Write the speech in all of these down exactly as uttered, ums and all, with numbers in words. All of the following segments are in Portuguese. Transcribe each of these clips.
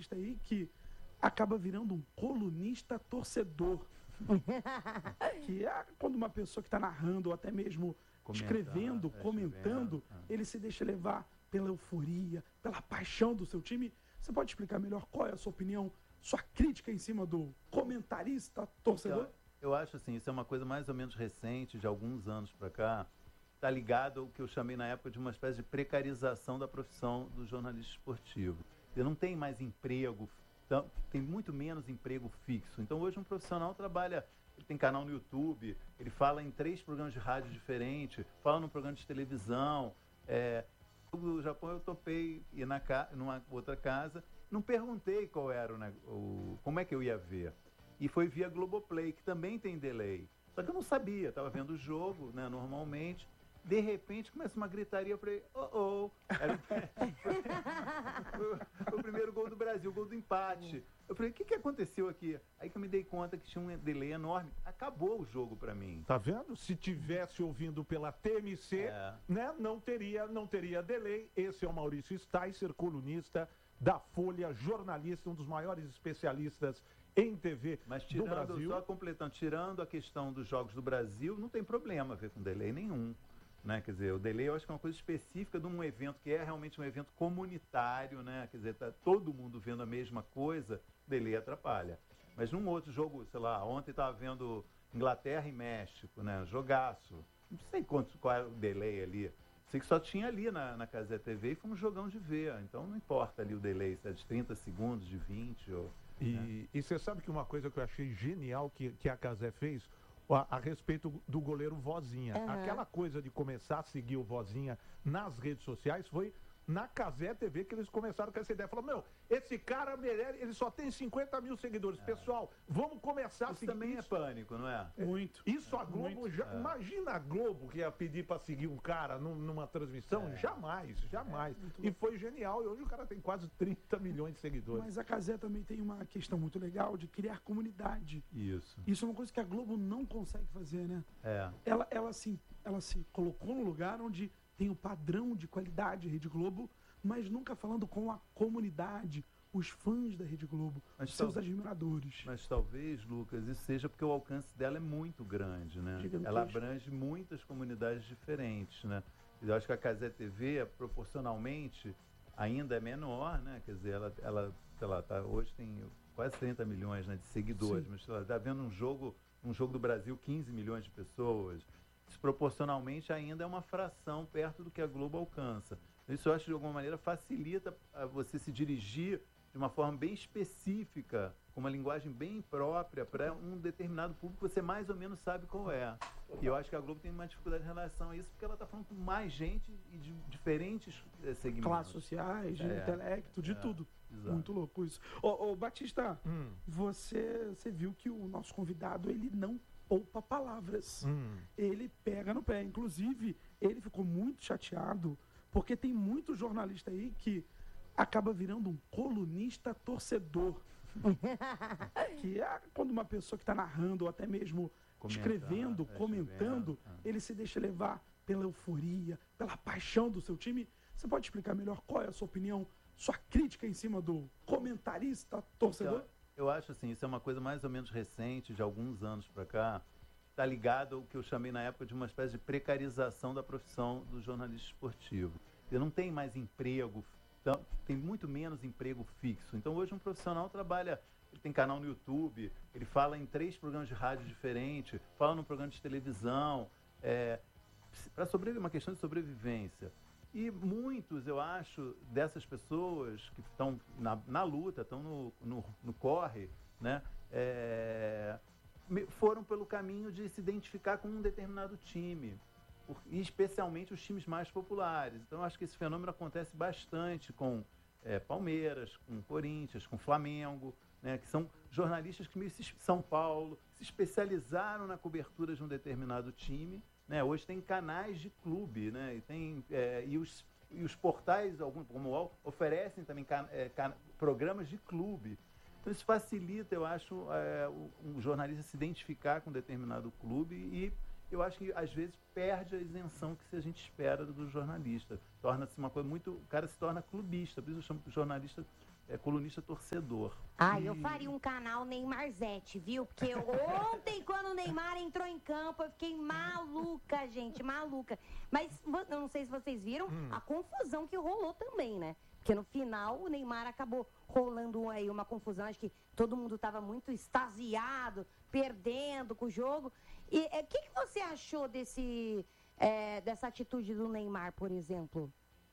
jornalista aí que acaba virando um colunista torcedor. Que é quando uma pessoa que está narrando ou até mesmo Comenta, escrevendo, é, comentando, escrevendo, ele se deixa levar pela euforia, pela paixão do seu time. Você pode explicar melhor qual é a sua opinião, sua crítica em cima do comentarista torcedor? Então, eu acho assim, isso é uma coisa mais ou menos recente, de alguns anos para cá, está ligado ao que eu chamei na época de uma espécie de precarização da profissão do jornalista esportivo. Você não tem mais emprego, tem muito menos emprego fixo. Então hoje um profissional trabalha, ele tem canal no YouTube, ele fala em três programas de rádio diferentes, fala num programa de televisão. É, no Japão eu topei ir na ca, numa outra casa, não perguntei qual era o, o como é que eu ia ver. E foi via Globoplay, que também tem delay. Só que eu não sabia, estava vendo o jogo, né, normalmente. De repente começa uma gritaria, eu falei, oh, oh. Era o, o primeiro gol do Brasil, o gol do empate. Eu falei, o que, que aconteceu aqui? Aí que eu me dei conta que tinha um delay enorme. Acabou o jogo para mim. Tá vendo? Se tivesse ouvindo pela T M C, é. né, não teria, não teria delay. Esse é o Maurício Sticer, colunista da Folha, jornalista, um dos maiores especialistas em T V Mas tirando, do Brasil. Só completando, tirando a questão dos jogos do Brasil, não tem problema ver com delay nenhum. Né? Quer dizer, o delay eu acho que é uma coisa específica de um evento que é realmente um evento comunitário, né? Quer dizer, tá todo mundo vendo a mesma coisa, delay atrapalha. Mas num outro jogo, sei lá, ontem estava vendo Inglaterra e México, né? Jogaço. Não sei quanto, qual era o delay ali. Sei que só tinha ali na, na Cazé T V e foi um jogão de ver. Então não importa ali o delay, se é de trinta segundos, de vinte ou... E, né? e você sabe que uma coisa que eu achei genial que, que a Cazé fez... A, a respeito do goleiro Vozinha. Uhum. Aquela coisa de começar a seguir o Vozinha nas redes sociais foi na Cazé T V que eles começaram com essa ideia. Falaram, meu, esse cara merece, ele só tem cinquenta mil seguidores. É. Pessoal, vamos começar isso a seguir. Também isso é pânico, não é? Muito. Isso a Globo, Muito. já, É. imagina a Globo que ia pedir para seguir um cara num, numa transmissão? É. Jamais, jamais. É, e foi genial. E hoje o cara tem quase trinta milhões de seguidores. Mas a Cazé também tem uma questão muito legal de criar comunidade. Isso. Isso é uma coisa que a Globo não consegue fazer, né? É. Ela, ela, assim, ela se colocou num lugar onde tem o padrão de qualidade Rede Globo, mas nunca falando com a comunidade, os fãs da Rede Globo, mas seus tal... admiradores. Mas talvez, Lucas, isso seja porque o alcance dela é muito grande, né? Gigantesco. Ela abrange muitas comunidades diferentes, né? Eu acho que a Cazé T V, proporcionalmente, ainda é menor, né? Quer dizer, ela, ela sei lá, tá, hoje tem quase trinta milhões, né, de seguidores, Sim. mas ela está vendo um jogo, um jogo do Brasil, quinze milhões de pessoas. Isso, proporcionalmente, ainda é uma fração perto do que a Globo alcança. Isso, eu acho, de alguma maneira, facilita a você se dirigir de uma forma bem específica, com uma linguagem bem própria para um determinado público que você mais ou menos sabe qual é. E eu acho que a Globo tem uma dificuldade em relação a isso, porque ela está falando com mais gente e de diferentes eh, segmentos. Classes sociais, de é, intelecto, de é, tudo. Exato. Muito louco isso. Ô, ô Batista, hum. você, você viu que o nosso convidado, ele não poupa palavras. Hum. Ele pega no pé. Inclusive, ele ficou muito chateado, porque tem muito jornalista aí que acaba virando um colunista torcedor. Que é quando uma pessoa que está narrando ou até mesmo Comentar, escrevendo, é, comentando, é. ele se deixa levar pela euforia, pela paixão do seu time. Você pode explicar melhor qual é a sua opinião, sua crítica em cima do comentarista torcedor? Então, eu acho assim, isso é uma coisa mais ou menos recente, de alguns anos para cá, está ligado ao que eu chamei na época de uma espécie de precarização da profissão do jornalista esportivo. Você não tem mais emprego, tem muito menos emprego fixo. Então hoje um profissional trabalha, ele tem canal no YouTube, ele fala em três programas de rádio diferentes, fala num programa de televisão, é, para sobreviver, uma questão de sobrevivência. E muitos, eu acho, dessas pessoas que estão na, na luta, estão no, no, no corre, né, é, foram pelo caminho de se identificar com um determinado time, e especialmente os times mais populares. Então, eu acho que esse fenômeno acontece bastante com é, Palmeiras, com Corinthians, com Flamengo, né, que são jornalistas que, São Paulo, se especializaram na cobertura de um determinado time. Né? Hoje tem canais de clube, né? e, tem, é, e, os, e os portais, algum, como o U O L, oferecem também can, é, can, programas de clube. Então isso facilita, eu acho, é, um jornalista se identificar com um determinado clube e eu acho que às vezes perde a isenção que a gente espera do jornalista. Torna-se uma coisa muito... O cara se torna clubista, por isso eu chamo de jornalista é colunista torcedor. Ah, eu faria um canal Neymarzete, viu? Porque eu- ontem, quando o Neymar entrou em campo, eu fiquei maluca, gente, maluca. Mas vo- eu não sei se vocês viram a confusão que rolou também, né? Porque no final o Neymar acabou rolando aí uma confusão, acho que todo mundo estava muito extasiado, perdendo com o jogo. E o que, que você achou desse, é, dessa atitude do Neymar, por exemplo?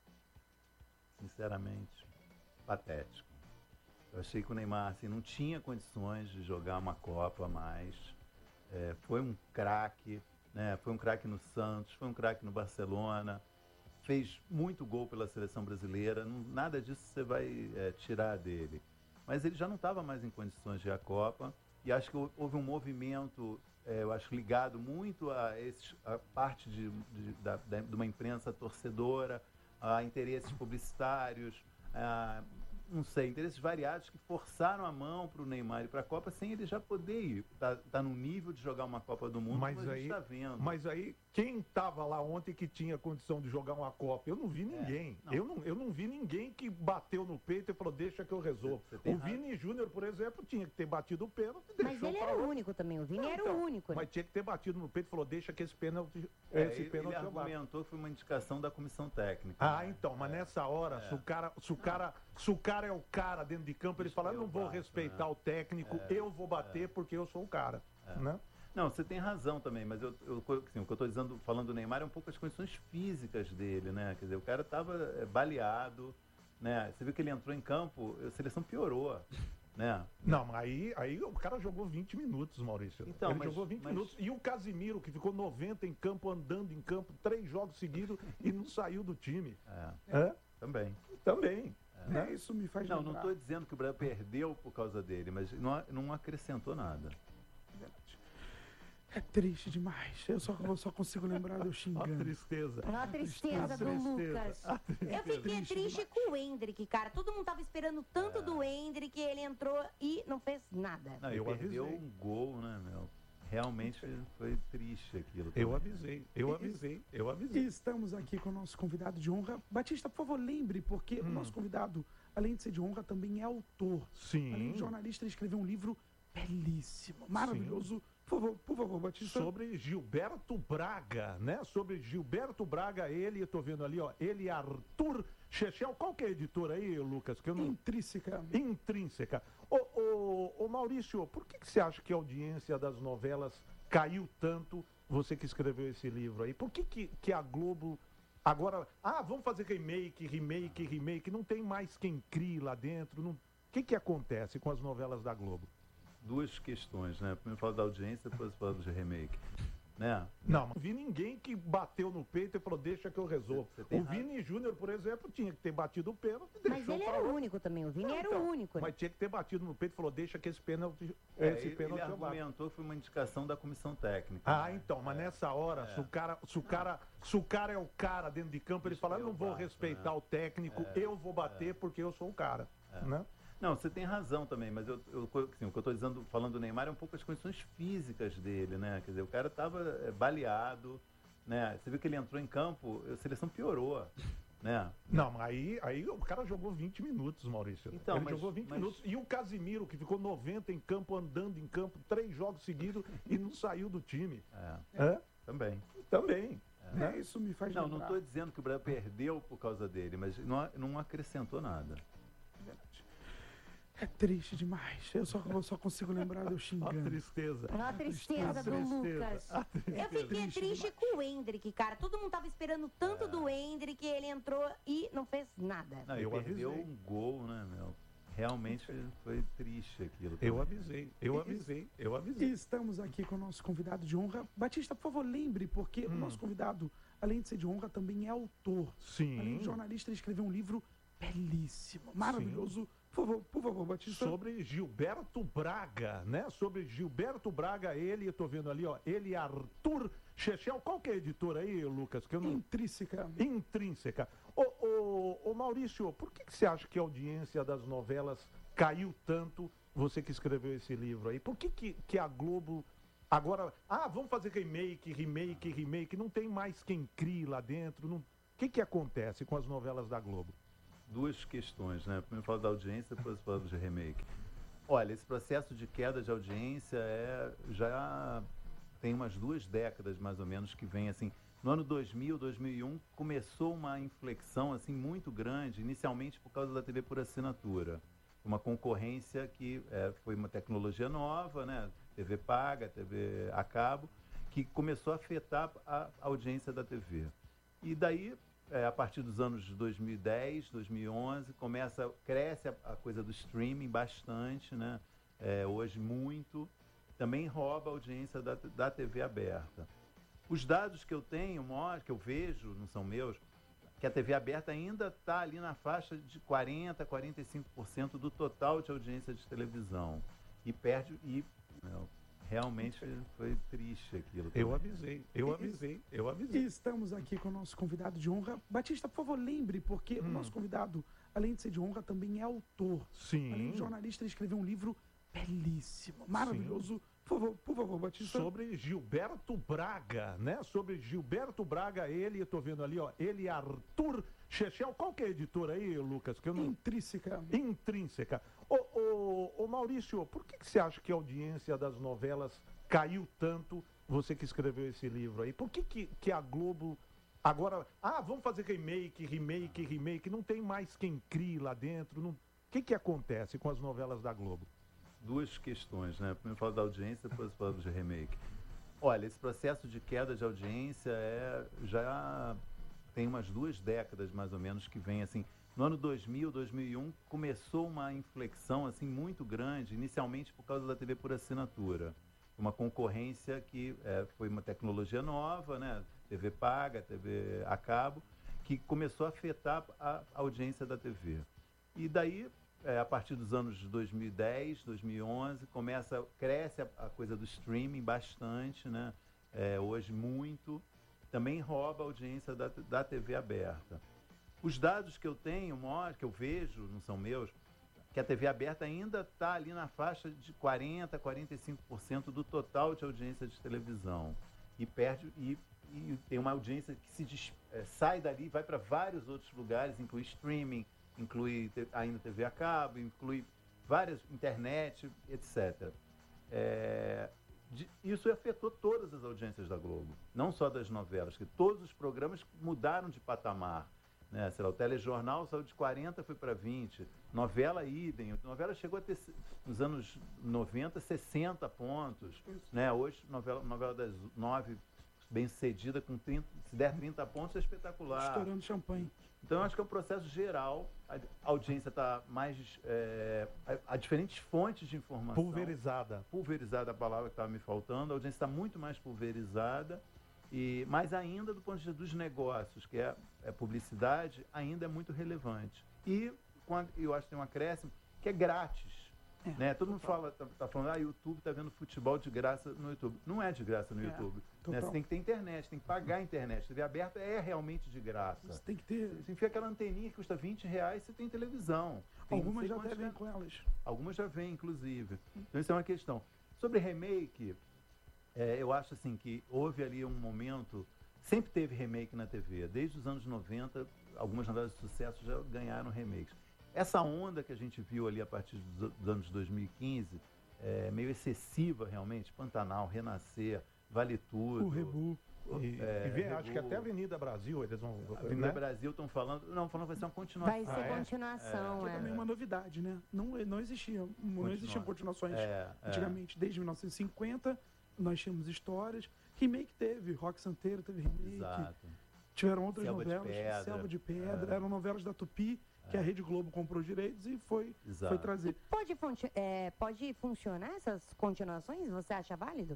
Sinceramente, patético. Eu achei que o Neymar assim, não tinha condições de jogar uma Copa mais. É, foi um craque, né? Foi um craque no Santos, foi um craque no Barcelona, fez muito gol pela seleção brasileira, não- nada disso você vai é, tirar dele. Mas ele já não estava mais em condições de ir à Copa, e acho que hou- houve um movimento, é, eu acho, ligado muito a, esses, a parte de, de, da, da- de uma imprensa torcedora, a interesses publicitários, a, não sei, interesses variados que forçaram a mão para o Neymar ir para a Copa sem ele já poder ir. Está tá no nível de jogar uma Copa do Mundo, Mas como a aí, gente está vendo. mas aí, quem estava lá ontem que tinha condição de jogar uma Copa? Eu não vi ninguém. não. Eu, não, eu não vi ninguém que bateu no peito e falou, deixa que eu resolvo. Você- você tem O Vini Júnior, por exemplo, tinha que ter batido o pênalti e Mas deixou ele pra era lá. o único também, o Vini Não, era então, o único. né? Mas tinha que ter batido no peito e falou, deixa que esse pênalti, É, esse ele, pênalti ele eu bato. argumentou que foi uma indicação da comissão técnica. Ah, né? então, mas É. nessa hora, se, o cara, se, o cara, se o cara é o cara dentro de campo, ele Isso fala, eu eu não vou bato, respeitar né? o técnico, É, eu vou bater porque eu sou o cara. Né? Não, você tem razão também, mas eu, eu, assim, o que eu estou dizendo, falando do Neymar é um pouco as condições físicas dele, né? Quer dizer, o cara estava baleado, né? Você viu que ele entrou em campo, a seleção piorou, né? Não, mas aí, aí o cara jogou vinte minutos, Maurício. Então, ele mas- jogou vinte mas- minutos. E o Casimiro, que ficou noventa em campo, andando em campo, três jogos seguidos e não saiu do time. É, É? também. Também. Né? Isso me faz Não, não lembrar. estou dizendo que o Brasil perdeu por causa dele, mas não, a- não acrescentou nada. É triste demais. Eu só, eu só consigo lembrar de eu Ó, a xingando. tristeza. A tristeza A do tristeza. Lucas. A tristeza. Eu fiquei Triste triste com o Hendrick, cara. Todo mundo tava esperando tanto do Hendrick, ele entrou e não fez nada. Não, Eu ele perdeu avisei. um gol, né, meu? Realmente foi triste aquilo. Eu também. avisei, eu avisei, eu E avisei. estamos aqui com o nosso convidado de honra. Batista, por favor, lembre, porque o nosso convidado, além de ser de honra, também é autor. Além Sim. de jornalista, ele escreveu um livro belíssimo, maravilhoso. Por favor, por favor, Batista. Sobre Gilberto Braga, né? Sobre Gilberto Braga, ele, eu tô vendo ali, ó, ele e Arthur Chechel. Qual que é a editora aí, Lucas? Que eu não... Intrínseca. Intrínseca. Ô, ô, ô, Maurício, por que, que você acha que a audiência das novelas caiu tanto, você que escreveu esse livro aí? Por que, que, que a Globo agora... Ah, vamos fazer remake, remake, remake. Não tem mais quem crie lá dentro. Não... O que, que acontece com as novelas da Globo? Duas questões, né? Primeiro falo da audiência, depois falo de remake. Né? Não, não vi ninguém que bateu no peito e falou, deixa que eu resolvo. Você tem O Vini Júnior, por exemplo, tinha que ter batido o pênalti e Mas deixou ele pra era lá. o único também, o Vini Não, era então, o único. né? Mas tinha que ter batido no peito e falou, deixa que esse pênalti, É, esse ele, pênalti ele eu bato. argumentou que foi uma indicação da comissão técnica. Ah, né? então, mas É. nessa hora, se, o cara, se, o cara, se o cara é o cara dentro de campo, ele Isso fala, eu eu não vou bato, respeitar né? o técnico, eu vou bater porque eu sou o cara. Né? Não, você tem razão também, mas eu, eu, assim, o que eu estou dizendo, falando do Neymar é um pouco as condições físicas dele, né? Quer dizer, o cara estava baleado, né? Você viu que ele entrou em campo, a seleção piorou, né? Não, mas aí, aí o cara jogou vinte minutos, Maurício. Então, ele mas- jogou vinte mas- minutos. E o Casimiro, que ficou noventa em campo, andando em campo, três jogos seguidos e não saiu do time. É, É? também. Também. Né? Isso me faz Não, não lembrar. estou dizendo que o Brasil perdeu por causa dele, mas não, a- não acrescentou nada. É triste demais. Eu só, eu só consigo lembrar de eu A xingando. tristeza. A tristeza A do tristeza. Lucas. A tristeza. Eu fiquei Triste triste com o Hendrick, cara. Todo mundo tava esperando tanto do Hendrick, ele entrou e não fez nada. Não, Eu ele perdeu avisei. um gol, né, meu? Realmente foi triste aquilo. Eu também. avisei, eu avisei, eu E avisei. estamos aqui com o nosso convidado de honra. Batista, por favor, lembre, porque Hum. o nosso convidado, além de ser de honra, também é autor. Além de Sim. jornalista, ele escreveu um livro belíssimo, maravilhoso. Por favor, por favor, Batista. Sobre Gilberto Braga, né? Sobre Gilberto Braga, ele, eu tô vendo ali, ó, ele e Arthur Chechel. Qual que é a editora aí, Lucas? Que eu não... Intrínseca. Intrínseca. Ô, ô, ô, Maurício, por que, que você acha que a audiência das novelas caiu tanto, você que escreveu esse livro aí? Por que, que, que a Globo agora... Ah, vamos fazer remake, remake, remake. Não tem mais quem crie lá dentro. Não... O que, que acontece com as novelas da Globo? duas questões, né? Primeiro falo da audiência, depois falo de remake. Olha, esse processo de queda de audiência é, já tem umas duas décadas, mais ou menos, que vem assim. No ano dois mil, dois mil e um, começou uma inflexão assim, muito grande, inicialmente por causa da T V por assinatura. Uma concorrência que é, foi uma tecnologia nova, né? T V paga, T V a cabo, que começou a afetar a audiência da T V. E daí, é, a partir dos anos de dois mil e dez, dois mil e onze, começa, cresce a, a coisa do streaming bastante, né? É, hoje muito, também rouba a audiência da, da T V aberta. Os dados que eu tenho, que eu vejo, não são meus, que a T V aberta ainda está ali na faixa de quarenta, quarenta e cinco por cento do total de audiência de televisão. E perde, e não, realmente foi triste aquilo. Eu avisei, eu avisei, eu avisei. E estamos aqui com o nosso convidado de honra. Batista, por favor, lembre, porque hum. o nosso convidado, além de ser de honra, também é autor. Sim. Além de jornalista, ele escreveu um livro belíssimo, maravilhoso. Sim. Por favor, por favor, Batista. Sobre Gilberto Braga, né? Sobre Gilberto Braga, ele, eu tô vendo ali, ó, ele Arthur Chechel. Qual que é a editora aí, Lucas? Que eu não... Intrínseca. Intrínseca. Ô, ô, ô Maurício, por que, que você acha que a audiência das novelas caiu tanto, você que escreveu esse livro aí? Por que, que, que a Globo agora... Ah, vamos fazer remake, remake, remake. Não tem mais quem crie lá dentro. Não... O que, que acontece com as novelas da Globo? Duas questões, né? Primeiro falo da audiência, depois falo de remake. Olha, esse processo de queda de audiência é, já tem umas duas décadas, mais ou menos, que vem assim. No ano dois mil, dois mil e um, começou uma inflexão assim, muito grande, inicialmente por causa da T V por assinatura. Uma concorrência que é, foi uma tecnologia nova, né? T V paga, T V a cabo, que começou a afetar a audiência da T V. E daí... É, a partir dos anos de dois mil e dez, dois mil e onze, começa, cresce a, a coisa do streaming bastante, né? É, hoje muito, também rouba a audiência da, da T V aberta. Os dados que eu tenho, que eu vejo, não são meus, que a T V aberta ainda está ali na faixa de quarenta, quarenta e cinco por cento do total de audiência de televisão. E perde, e, e tem uma audiência que se des, é, sai dali e vai para vários outros lugares, inclui streaming, inclui ainda T V a cabo, inclui várias, internet, etcétera. É, de, isso afetou todas as audiências da Globo, não só das novelas, que todos os programas mudaram de patamar. Né? Sei lá, o telejornal saiu de quarenta, foi para vinte, novela idem, a novela chegou a ter, nos anos noventa, sessenta pontos. Né? Hoje, novela, novela das nove, bem sucedida, com trinta, se der trinta pontos, é espetacular. Estourando champanhe. Então, eu acho que é um processo geral. A audiência está mais... É, há diferentes fontes de informação. Pulverizada. Pulverizada, a palavra que estava me faltando. A audiência está muito mais pulverizada. E, mais ainda, do ponto de vista dos negócios, que é, é publicidade, ainda é muito relevante. E quando, eu acho que tem um acréscimo, que é grátis. É, né? Todo mundo fala, tá, tá falando, ah, YouTube está vendo futebol de graça no YouTube. Não é de graça no é, YouTube. Né? Você tem que ter internet, tem que pagar a internet. T V aberta é realmente de graça. Você tem que ter... Você enfia aquela anteninha que custa vinte reais, você tem televisão. Tem, Algumas já até vêm com elas. Algumas já vêm, inclusive. Então, isso é uma questão. Sobre remake, é, eu acho assim que houve ali um momento... Sempre teve remake na T V. Desde os anos noventa, algumas novelas de sucesso já ganharam remakes. Essa onda que a gente viu ali a partir dos, dos anos dois mil e quinze, é, meio excessiva realmente, Pantanal, Renascer, Vale Tudo. O Rebu. E, é, e vem, Rebu, acho que até Avenida Brasil eles vão... Avenida né? Brasil estão falando... Não, falando que vai ser uma continuação. Vai ser ah, continuação, é. é. é. também uma novidade, né? Não, não, existia, não existiam continuações é, antigamente. É. Desde mil novecentos e cinquenta, nós tínhamos histórias. Remake teve, Rock Santeiro teve remake. Exato. Tiveram outras Selva novelas, de Pedra, Selva de Pedra, é. eram novelas da Tupi, que a Rede Globo comprou os direitos e foi, foi trazer. Pode, é, pode funcionar essas continuações? Você acha válido?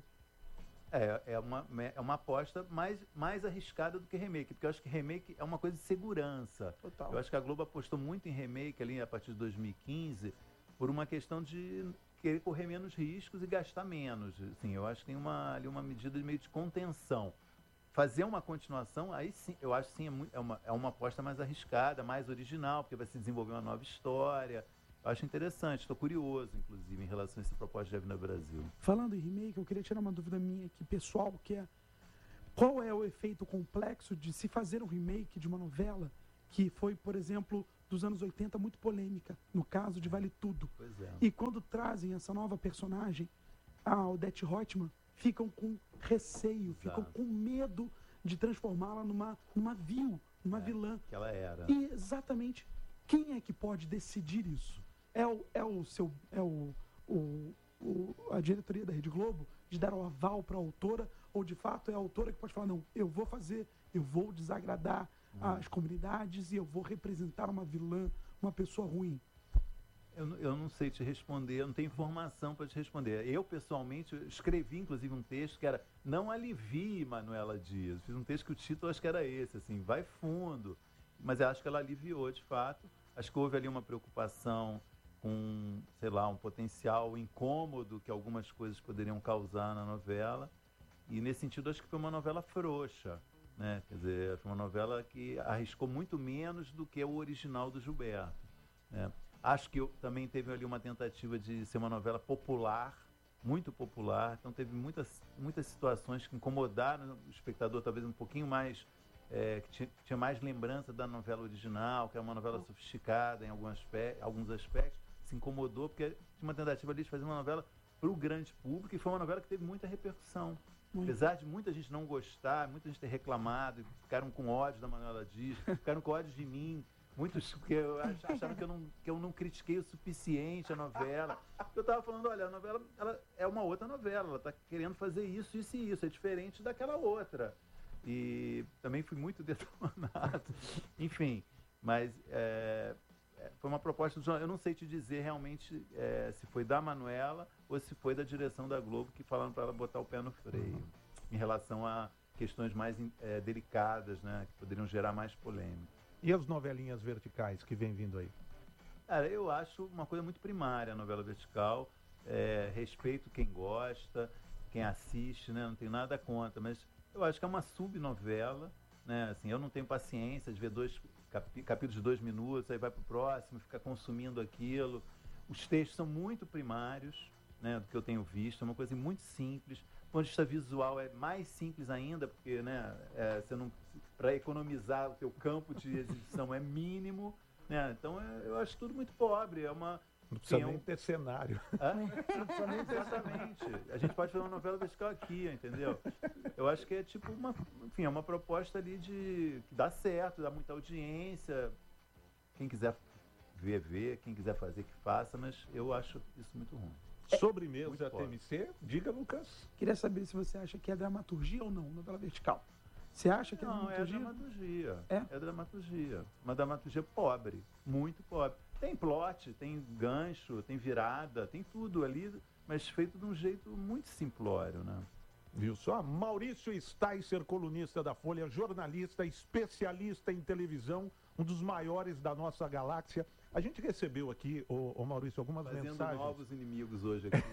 É, é uma, é uma aposta mais, mais arriscada do que remake, porque eu acho que remake é uma coisa de segurança. Total. Eu acho que a Globo apostou muito em remake ali a partir de dois mil e quinze por uma questão de querer correr menos riscos e gastar menos. Assim, eu acho que tem uma, ali uma medida de meio de contenção. Fazer uma continuação, aí sim, eu acho sim, é, muito, é, uma, é uma aposta mais arriscada, mais original, porque vai se desenvolver uma nova história. Eu acho interessante, estou curioso, inclusive, em relação a essa proposta de Avenida Brasil. Falando em remake, eu queria tirar uma dúvida minha aqui, pessoal, que é qual é o efeito complexo de se fazer um remake de uma novela que foi, por exemplo, dos anos oitenta muito polêmica, no caso de Vale Tudo. Pois é. E quando trazem essa nova personagem, a Odete Roitman, ficam com receio, Exato. ficam com medo de transformá-la numa, numa vil, numa É, vilã. que ela era. E exatamente quem é que pode decidir isso? É o, é o seu, é o, o, o- a diretoria da Rede Globo de dar o aval para a autora, ou de fato é a autora que pode falar, não, eu vou fazer, eu vou desagradar as comunidades e eu vou representar uma vilã, uma pessoa ruim. Eu, não- eu não sei te responder, eu não tenho informação para te responder. Eu, pessoalmente, eu escrevi, inclusive, um texto que era Não alivie Manuela Dias. Fiz um texto que o título acho que era esse, assim, vai fundo. Mas eu acho que ela aliviou, de fato. Acho que houve ali uma preocupação com, sei lá, um potencial incômodo que algumas coisas poderiam causar na novela. E, nesse sentido, acho que foi uma novela frouxa, né? Quer dizer, foi uma novela que arriscou muito menos do que o original do Gilberto, né? Acho que eu, também teve ali uma tentativa de ser uma novela popular, muito popular, então teve muitas, muitas situações que incomodaram o espectador, talvez um pouquinho mais, é, que tinha, tinha mais lembrança da novela original, que é uma novela sofisticada em algum aspe- alguns aspectos, se incomodou, porque tinha uma tentativa ali de fazer uma novela para o grande público, e foi uma novela que teve muita repercussão. Muito. Apesar de muita gente não gostar, muita gente ter reclamado, ficaram com ódio da Manuela Dias, ficaram com ódio de mim, muitos porque eu ach- acharam que eu, não, que eu não critiquei o suficiente a novela. Eu estava falando, olha, a novela ela é uma outra novela, ela está querendo fazer isso, isso e isso, é diferente daquela outra. E também fui muito detonado. Enfim, mas é, é, foi uma proposta do jornal. Eu não sei te dizer realmente é, se foi da Manuela ou se foi da direção da Globo que falaram para ela botar o pé no freio em relação a questões mais é, delicadas, né, que poderiam gerar mais polêmica. E as novelinhas verticais que vem vindo aí? Cara, eu acho uma coisa muito primária a novela vertical. É, respeito quem gosta, quem assiste, né? Não tenho nada contra, mas eu acho que é uma subnovela, né? Assim, eu não tenho paciência de ver dois capi- capítulos de dois minutos, aí vai pro próximo, ficar consumindo aquilo. Os textos são muito primários, né? Do que eu tenho visto, é uma coisa muito simples. Do ponto de vista visual é mais simples ainda, porque, né? É, você não, para economizar o teu campo de exibição é mínimo, né? Então é, eu acho tudo muito pobre. É uma Não precisa Sim, é nem um- ter cenário. Hã? Não precisa nem exatamente. A gente pode fazer uma novela vertical aqui, entendeu? Eu acho que é tipo uma, enfim, é uma proposta ali de que dá certo, dá muita audiência. Quem quiser ver, vê. Quem quiser fazer, que faça. Mas eu acho isso muito ruim. Sobremesa muito T M C, diga, Lucas. Queria saber se você acha que é dramaturgia ou não, novela vertical. Você acha que é Não, é dramaturgia? dramaturgia. É? É dramaturgia. Uma dramaturgia pobre, muito pobre. Tem plot, tem gancho, tem virada, tem tudo ali, mas feito de um jeito muito simplório, né? Viu só? Maurício Sticer, colunista da Folha, jornalista, especialista em televisão, um dos maiores da nossa galáxia. A gente recebeu aqui, ô, ô Maurício, algumas Fazendo mensagens. novos inimigos hoje aqui.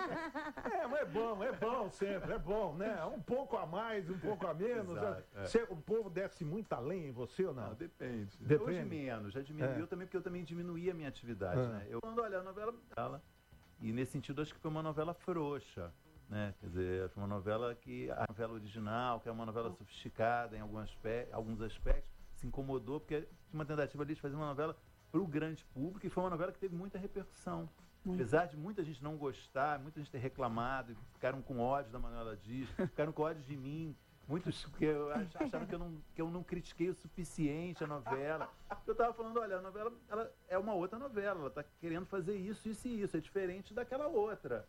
É, mas é bom, é bom sempre, é bom, né? Um pouco a mais, um pouco a menos. Exato, é. Você- o povo desce muito além em você ou não? Não, depende. Depende. Hoje menos, já diminuiu É. também, porque eu também diminuí a minha atividade, Ah. né? Eu falando, olha, a novela dela, e nesse sentido acho que foi uma novela frouxa, né? Quer dizer, foi uma novela que, a novela original, que é uma novela sofisticada em algum aspe- alguns aspectos, se incomodou, porque tinha uma tentativa ali de fazer uma novela para o grande público, e foi uma novela que teve muita repercussão. Muito. Apesar de muita gente não gostar, muita gente ter reclamado, ficaram com ódio da Manuela Dias, ficaram com ódio de mim, muitos porque eu ach- acharam que eu, não, que eu não critiquei o suficiente a novela. Eu estava falando, olha, a novela ela é uma outra novela, ela está querendo fazer isso, isso e isso, é diferente daquela outra.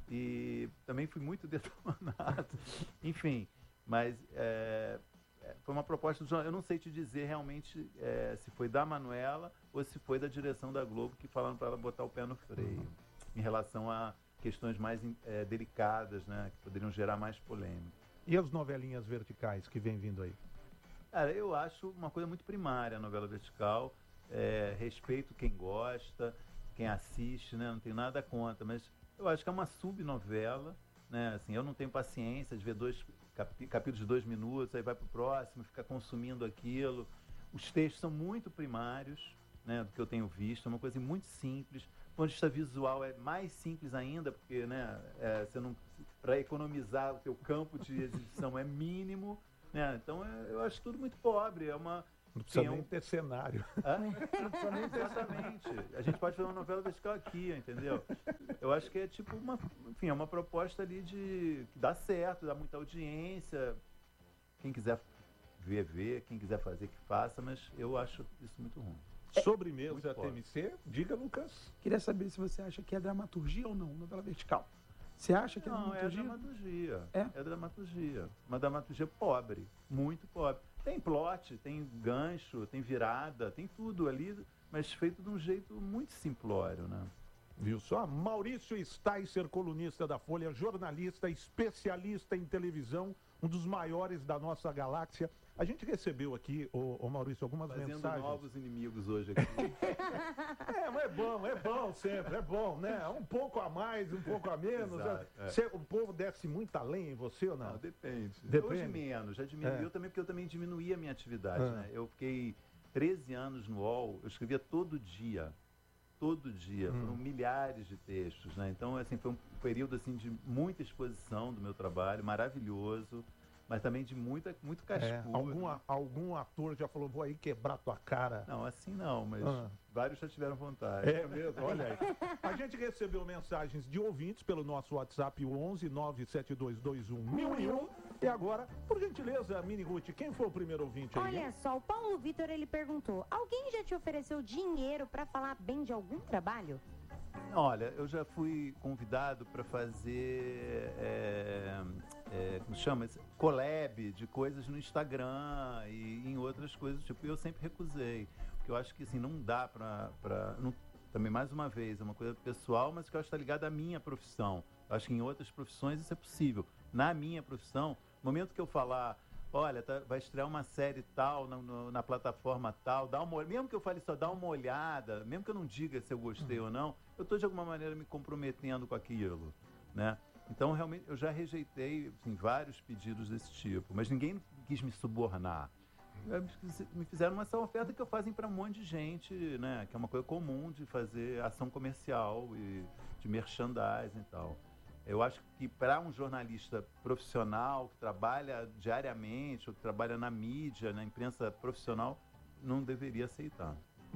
E também fui muito detonado. Enfim, mas é, é, foi uma proposta do jornal. Eu não sei te dizer realmente é, se foi da Manuela ou se foi da direção da Globo que falaram para ela botar o pé no freio em relação a questões mais é, delicadas, né, que poderiam gerar mais polêmica. E as novelinhas verticais que vem vindo aí? Cara, eu acho uma coisa muito primária a novela vertical. É, respeito quem gosta, quem assiste, né? Não tenho nada contra, mas eu acho que é uma subnovela, né? Assim, eu não tenho paciência de ver dois capi- capítulos de dois minutos, aí vai pro próximo, ficar consumindo aquilo. Os textos são muito primários, né? Do que eu tenho visto, é uma coisa muito simples. Do ponto de vista visual é mais simples ainda, porque, né? É, você não, para economizar o teu campo de exibição é mínimo, né? Então é, eu acho tudo muito pobre. É uma Não precisa Quem é nem um- ter cenário. Hã? Não precisa nem exatamente. A gente pode fazer uma novela vertical aqui, entendeu? Eu acho que é tipo uma, enfim, é uma proposta ali de que dá certo, dá muita audiência. Quem quiser ver, vê. Quem quiser fazer, que faça. Mas eu acho isso muito ruim. Sobremesa Muito T M C, diga, Lucas. Queria saber se você acha que é dramaturgia ou não, novela vertical. Você acha que é Não, é dramaturgia? dramaturgia. É? É dramaturgia. Uma dramaturgia pobre, muito pobre. Tem plot, tem gancho, tem virada, tem tudo ali, mas feito de um jeito muito simplório, né? Viu só? Maurício Sticer, colunista da Folha, jornalista, especialista em televisão, um dos maiores da nossa galáxia. A gente recebeu aqui, ô, ô Maurício, algumas Fazendo mensagens. novos inimigos hoje aqui. É, mas é bom, é bom sempre, é bom, né? Um pouco a mais, um pouco a menos. Exato, é. Você- o povo desce muita lenha em você ou não? Não, depende. Depende. Hoje menos, já diminuiu É. também, porque eu também diminuí a minha atividade, Ah. né? Eu fiquei treze anos no U O L, eu escrevia todo dia. Todo dia, Hum. foram milhares de textos, né? Então, assim, foi um período assim, de muita exposição do meu trabalho, maravilhoso, mas também de muita, muito É, cascudo. algum, a- algum ator já falou, vou aí quebrar tua cara. Não, assim não, mas Ah. vários já tiveram vontade. É mesmo, olha aí. A gente recebeu mensagens de ouvintes pelo nosso WhatsApp, o onze nove sete dois dois um mil e um. E agora, por gentileza, Mini Ruth, quem foi o primeiro ouvinte aí? Olha só, o Paulo Vitor, ele perguntou, alguém já te ofereceu dinheiro pra falar bem de algum trabalho? Olha, eu já fui convidado para fazer, é, é, como chama? Esse collab de coisas no Instagram e em outras coisas, tipo, eu sempre recusei. Porque eu acho que assim, não dá para. Também, mais uma vez, é uma coisa pessoal, mas que eu acho que está ligada à minha profissão. Eu acho que em outras profissões isso é possível. Na minha profissão, no momento que eu falar, olha, tá- vai estrear uma série tal no- no- na plataforma tal, dá uma, mesmo que eu fale só, dá uma olhada, mesmo que eu não diga se eu gostei ou não, eu estou de alguma maneira me comprometendo com aquilo, né? Então, realmente, eu já rejeitei assim, vários pedidos desse tipo, mas ninguém quis me subornar. Eh, Me fizeram essa oferta que eu fazem para um monte de gente, né? Que é uma coisa comum de fazer ação comercial e de merchandising e tal. Eu acho que para um jornalista profissional que trabalha diariamente ou que trabalha na mídia, na imprensa profissional, não deveria aceitar.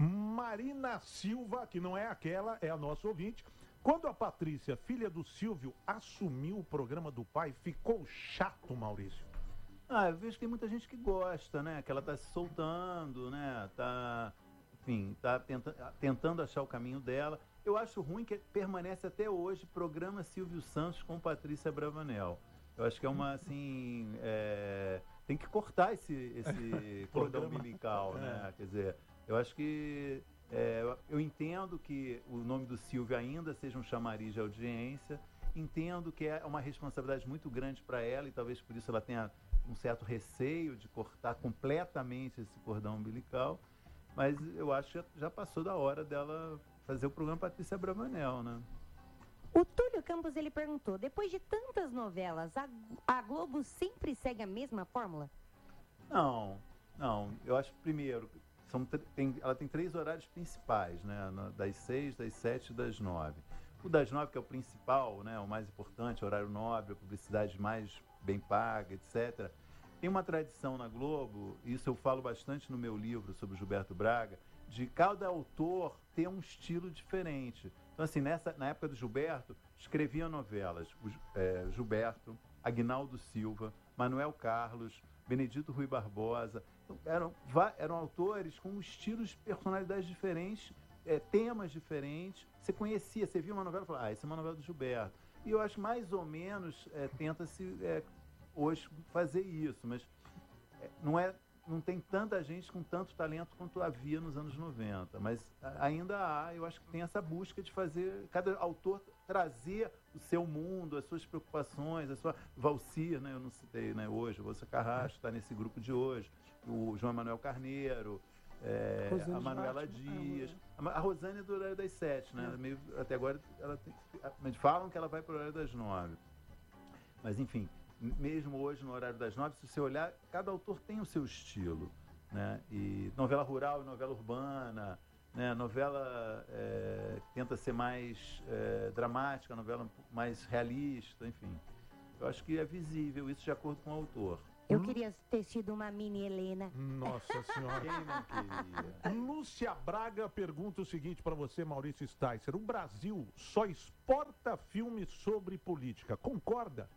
Marina Silva, que não é aquela, é a nossa ouvinte. Quando a Patrícia, filha do Silvio, assumiu o programa do pai, ficou chato, Maurício? Ah, eu vejo que tem muita gente que gosta, né? Que ela está se soltando, né? Tá, enfim, tá tenta, tentando achar o caminho dela. Eu acho ruim que permanece até hoje programa Silvio Santos com Patrícia Bravanel. Eu acho que é uma, assim, é, tem que cortar esse, esse cordão Programa. umbilical, né? Quer dizer, eu acho que, é, eu- eu entendo que o nome do Silvio ainda seja um chamariz de audiência, entendo que é uma responsabilidade muito grande para ela e talvez por isso ela tenha um certo receio de cortar completamente esse cordão umbilical, mas eu acho que já, já passou da hora dela fazer o programa Patrícia Bravanel, né? O Túlio Campos, ele perguntou, depois de tantas novelas, a, a Globo sempre segue a mesma fórmula? Não, não. Eu acho, primeiro, são, tr- tem, ela tem três horários principais, né? Na- Das seis, das sete e das nove. O das nove, que é o principal, né? O mais importante, o horário nobre, a publicidade mais bem paga, etcétera. Tem uma tradição na Globo, isso eu falo bastante no meu livro sobre o Gilberto Braga, de cada autor ter um estilo diferente. Então, assim, nessa, na época do Gilberto, escrevia novelas. O, Gi- eh, Gilberto, Aguinaldo Silva, Manuel Carlos, Benedito Rui Barbosa. Então, eram, va- eram autores com estilos, personalidades diferentes, eh, temas diferentes. Você conhecia, você via uma novela e falava, ah, essa é uma novela do Gilberto. E eu acho mais ou menos eh, tenta-se eh, hoje fazer isso, mas eh, não é. Não tem tanta gente com tanto talento quanto havia nos anos noventa, mas a- ainda há, eu acho que tem essa busca de fazer, cada autor trazer o seu mundo, as suas preocupações, a sua Valcir, né, eu não citei, né, hoje, o Valcir Carrasco está nesse grupo de hoje, o João Emanuel Carneiro, é, Rosane a Manuela Schwartzman, Dias, a Ma- a Rosane é do horário das sete, né, meio, até agora ela tem, mas falam que ela vai para o horário das nove, mas enfim, mesmo hoje no horário das nove, se você olhar, cada autor tem o seu estilo, né? E novela rural e novela urbana, né? Novela é, que tenta ser mais é, dramática, novela um pouco mais realista, enfim. Eu acho que é visível isso de acordo com o autor. Eu Lu- queria ter sido uma mini Helena. Nossa Senhora. Quem não queria? Lúcia Braga pergunta o seguinte para você, Maurício Sticer. O Brasil só exporta filmes sobre política. Concorda?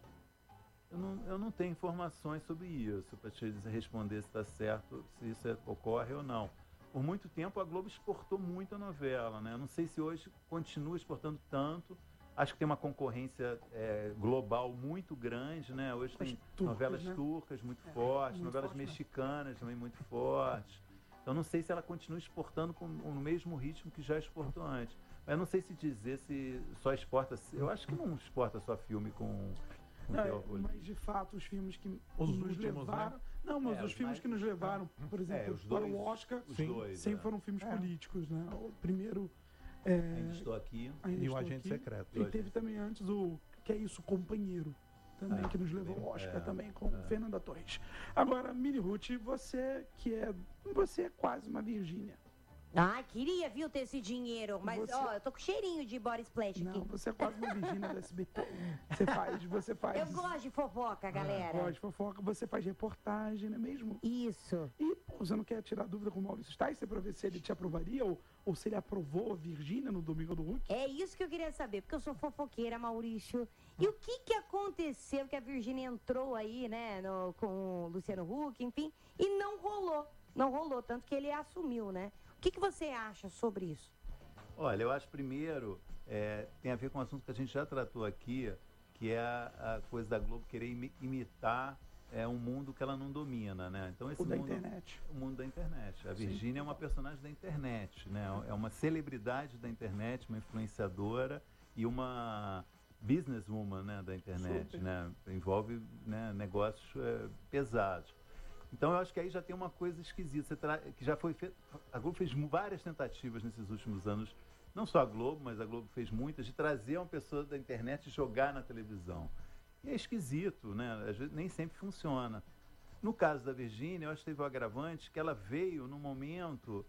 Eu não, eu não tenho informações sobre isso para te responder se está certo, se isso é- ocorre ou não. Por muito tempo a Globo exportou muita novela, né? Eu não sei se hoje continua exportando tanto. Acho que tem uma concorrência é, global muito grande, né? Hoje tem turcas, novelas né? turcas muito fortes, muito novelas forte mesmo. mexicanas também muito fortes. Então não sei se ela continua exportando com o mesmo ritmo que já exportou antes. Mas eu não sei se dizer se só exporta. Eu acho que não exporta só filme com, com Não, teor é, político. mas de fato os filmes que Os nos últimos, levaram. né? Não, mas É, os os filmes mais- que nos levaram, por exemplo, É, os para dois- o Oscar, os sim, dois, sempre é. foram filmes É. políticos, né? O primeiro. É, Ainda estou aqui. Ainda E o Estou Agente Aqui. Secreto. E teve também antes o Que é Isso, Companheiro, também, É, que nos levou bem- ao Oscar é, também, com é. Fernanda Torres. Agora, Mini Ruth, você que é. Você é quase uma Virgínia. Ai, queria, viu, ter esse dinheiro. Mas, Você- ó, eu tô com cheirinho de body splash Não, aqui. você é quase uma Virgínia do S B T. Você faz, você faz. Eu gosto de fofoca, galera. Gosto de fofoca, você faz reportagem, não é mesmo? Isso. E pô, você não quer tirar dúvida com o Maurício Sticer para ver se ele te aprovaria ou, ou se ele aprovou a Virgínia no Domingo do Hulk? É isso que eu queria saber, porque eu sou fofoqueira, Maurício. E o que que aconteceu que a Virgínia entrou aí, né, no- com o Luciano Huck, enfim, e não rolou. Não rolou, tanto que ele assumiu, né? O que que você acha sobre isso? Olha, eu acho primeiro, é, tem a ver com um assunto que a gente já tratou aqui, que é a, a coisa da Globo querer imi- imitar é, um mundo que ela não domina, né? Então esse O da mundo, internet. o mundo da internet. A Virgínia é uma personagem da internet, né? É uma celebridade da internet, uma influenciadora e uma businesswoman, né, da internet, Super. né? Envolve, né, negócios é, pesados. Então eu acho que aí já tem uma coisa esquisita, você tra- que já foi feito. A Globo fez mu- várias tentativas nesses últimos anos, não só a Globo, mas a Globo fez muitas, de trazer uma pessoa da internet e jogar na televisão. E é esquisito, né? Às vezes nem sempre funciona. No caso da Virgínia, eu acho que teve o agravante que ela veio num momento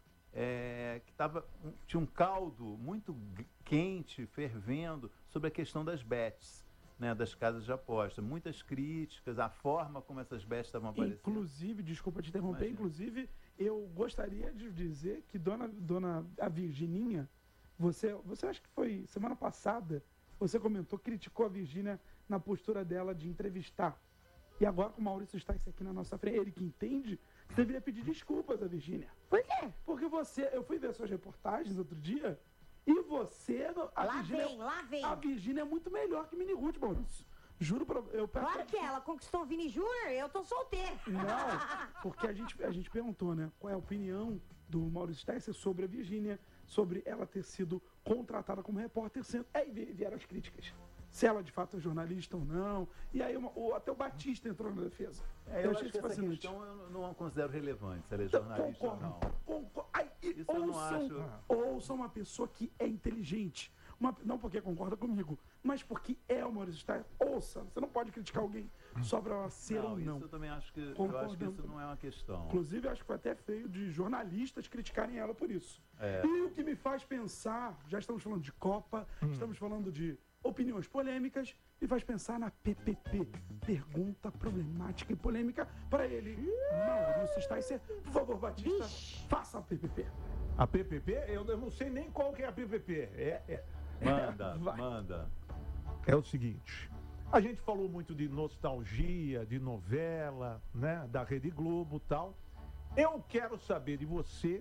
é, que tava, um- tinha um caldo muito g- quente, fervendo, sobre a questão das bets. Né, das casas de aposta. Muitas críticas, a forma como essas bets estavam aparecendo. Inclusive, desculpa te interromper, Imagina. inclusive, eu gostaria de dizer que dona, dona a Virgininha, você, você acha que foi semana passada, você comentou, criticou a Virgínia na postura dela de entrevistar. E agora com o Maurício Sticer aqui na nossa frente, ele que entende, você deveria pedir desculpas à Virgínia. Por quê? Porque você, eu fui ver suas reportagens outro dia, e você, a Lá Virgínia, vem, lá vem. a Virgínia é muito melhor que Mini Ruth, Maurício. Juro pra eu peço- Claro que é, ela conquistou o Vini Júnior, eu tô solteira. Não, porque a gente, a gente perguntou, né? Qual é a opinião do Maurício Sticer sobre a Virgínia, sobre ela ter sido contratada como repórter. Sendo, aí vi- vieram as críticas. Se ela de fato é jornalista ou não. E aí uma- o, até o Batista entrou na defesa. É, eu, achei acho que isso essa fascinante. questão eu não a considero relevante, se ela é Então, jornalista ou concordo, não. concordo. Ai, e Isso eu não ouçam, acho. ouçam uma pessoa que é inteligente. Uma- não porque concorda comigo, mas porque é o Maurício Sticer. Ouça, você não pode criticar alguém só para ela ser Não, ou isso não. eu também acho que, eu acho que Concordando. isso não é uma questão. Inclusive, acho que foi até feio de jornalistas criticarem ela por isso. É. E o que me faz pensar, já estamos falando de Copa, estamos falando de opiniões polêmicas, me faz pensar na P P P. Pergunta problemática e polêmica para ele. Maurício Sticer, por favor, Batista, faça a P P P. A P P P, eu, eu não sei nem qual que é a P P P. É, é, Manda, Vai. manda. é o seguinte, a gente falou muito de nostalgia, de novela, né, da Rede Globo e tal. Eu quero saber de você,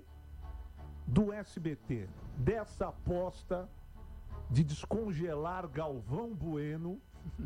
do S B T, dessa aposta de descongelar Galvão Bueno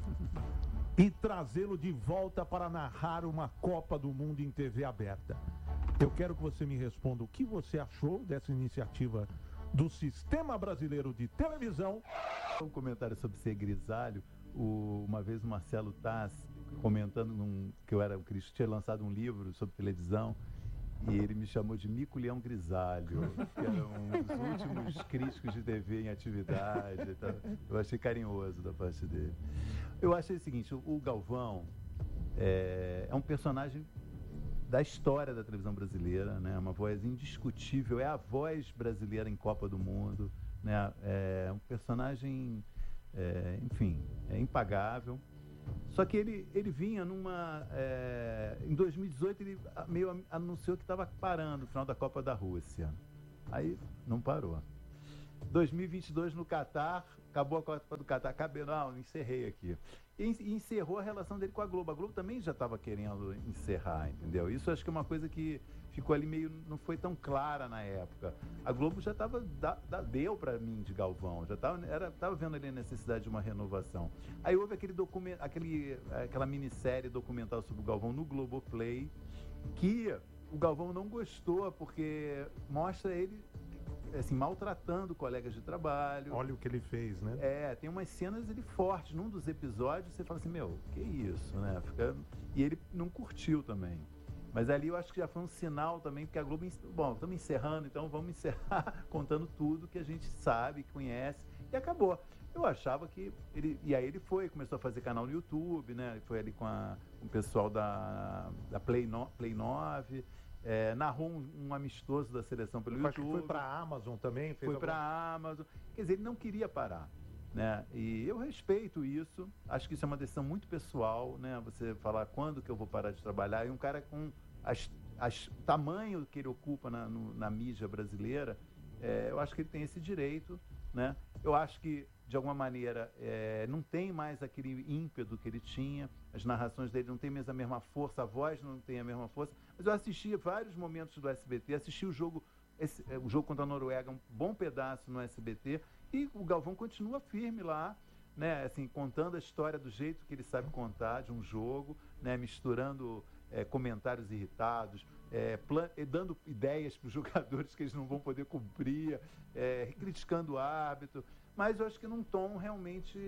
e trazê-lo de volta para narrar uma Copa do Mundo em T V aberta. Eu quero que você me responda o que você achou dessa iniciativa do Sistema Brasileiro de Televisão. Um comentário sobre ser grisalho. O- uma vez o Marcelo Taz comentando num- que eu era o Cristo, tinha lançado um livro sobre televisão e ele me chamou de Mico Leão Grisalho, que era um dos últimos críticos de T V em atividade. Tá? Eu achei carinhoso da parte dele. Eu achei o seguinte, o, o Galvão é, é um personagem da história da televisão brasileira, né? Uma voz indiscutível, é a voz brasileira em Copa do Mundo, né? É um personagem, é, enfim, é impagável. Só que ele, ele vinha numa... É, em dois mil e dezoito, ele meio anunciou que estava parando no final da Copa da Rússia. Aí, não parou. dois mil e vinte e dois, no Catar, acabou a Copa do Catar. Acabei, não, encerrei aqui. E, e encerrou a relação dele com a Globo. A Globo também já estava querendo encerrar, entendeu? Isso acho que é uma coisa que ficou ali meio... não foi tão clara na época. A Globo já estava... deu para mim de Galvão. Já estava era, tava vendo ali a necessidade de uma renovação. Aí houve aquele documento, aquele, aquela minissérie documental sobre o Galvão no Globoplay, que o Galvão não gostou, porque mostra ele... assim, maltratando colegas de trabalho. Olha o que ele fez, né? É, tem umas cenas ele fortes. Num dos episódios, você fala assim, meu, que isso, né? Fica... E ele não curtiu também. Mas ali eu acho que já foi um sinal também, porque a Globo... Bom, estamos encerrando, então vamos encerrar contando tudo que a gente sabe, conhece. E acabou. Eu achava que ele... E aí ele foi, começou a fazer canal no YouTube, né? Ele foi ali com, a... com o pessoal da, da Play, no... Play nove... É, narrou um, um amistoso da seleção pelo Eu acho YouTube. que foi para a Amazon também. Fez foi algum... para a Amazon. Quer dizer, ele não queria parar, né? E eu respeito isso. Acho que isso é uma decisão muito pessoal, né? Você falar quando que eu vou parar de trabalhar. E um cara com as, as, o tamanho que ele ocupa na, no, na mídia brasileira, é, eu acho que ele tem esse direito, né? Eu acho que, de alguma maneira, é, não tem mais aquele ímpeto que ele tinha. As narrações dele não têm mais a mesma força, a voz não tem a mesma força. Mas eu assisti vários momentos do S B T, assisti o jogo, esse, o jogo contra a Noruega, um bom pedaço no S B T, e o Galvão continua firme lá, né, assim, contando a história do jeito que ele sabe contar de um jogo, né, misturando é, comentários irritados, é, plan, dando ideias para os jogadores que eles não vão poder cumprir, é, criticando o árbitro, mas eu acho que num tom realmente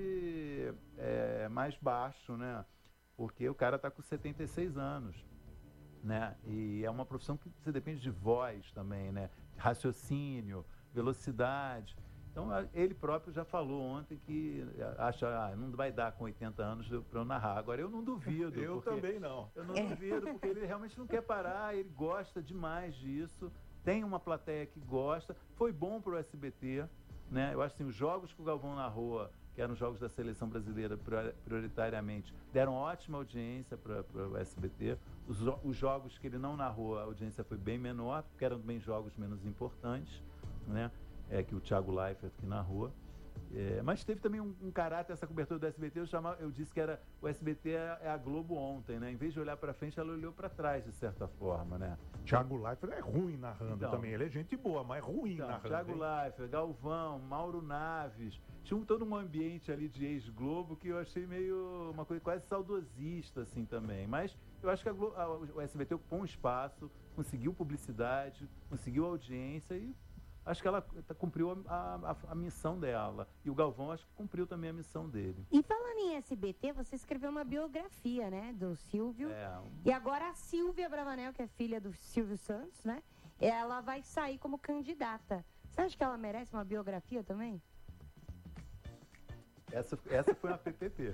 é, mais baixo, né, porque o cara está com setenta e seis anos. Né? E é uma profissão que você depende de voz também, né? Raciocínio, velocidade. Então, ele próprio já falou ontem que acha, ah, não vai dar com oitenta anos para eu narrar. Agora, eu não duvido. Eu também não. Eu não duvido, porque ele realmente não quer parar, ele gosta demais disso, tem uma plateia que gosta, foi bom para o S B T, né? Eu acho assim, os jogos que o Galvão narrou, que eram jogos da seleção brasileira prioritariamente, deram ótima audiência para o S B T. Os, os jogos que ele não narrou, a audiência foi bem menor, porque eram bem jogos menos importantes, né? É, que o Thiago Leifert que narrou. É, mas teve também um, um caráter, essa cobertura do S B T, eu, chamava, eu disse que era o S B T é, é a Globo ontem, né? Em vez de olhar para frente, ela olhou para trás, de certa forma, né? Thiago Leifert é ruim narrando então, também, ele é gente boa, mas é ruim então, narrando. Thiago Leifert, Galvão, Mauro Naves, tinha um, todo um ambiente ali de ex-Globo que eu achei meio, uma coisa quase saudosista, assim, também. Mas eu acho que a Globo, a, o S B T ocupou um espaço, conseguiu publicidade, conseguiu audiência e acho que ela cumpriu a, a, a missão dela. E o Galvão acho que cumpriu também a missão dele. E falando em S B T, você escreveu uma biografia, né, do Silvio. É, um... E agora a Silvia Bravanel, que é filha do Silvio Santos, né, ela vai sair como candidata. Você acha que ela merece uma biografia também? Essa, essa foi uma P P T.